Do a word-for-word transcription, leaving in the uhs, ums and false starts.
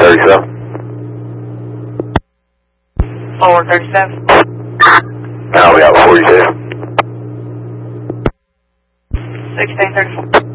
thirty-seven. four thirty-seven. Now we got forty-two. sixteen thirty-four.